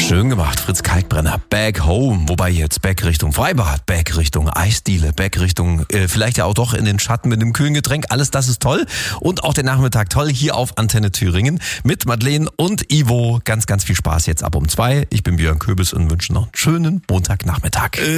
Schön gemacht, Fritz Kalkbrenner. Back home, wobei jetzt Back Richtung Freibad, Back Richtung Eisdiele, Back Richtung vielleicht ja auch doch in den Schatten mit einem kühlen Getränk. Alles das ist toll und auch der Nachmittag toll hier auf Antenne Thüringen mit Madeleine und Ivo. Ganz, ganz viel Spaß jetzt ab um 2. Ich bin Björn Köbis und wünsche noch einen schönen Montagnachmittag.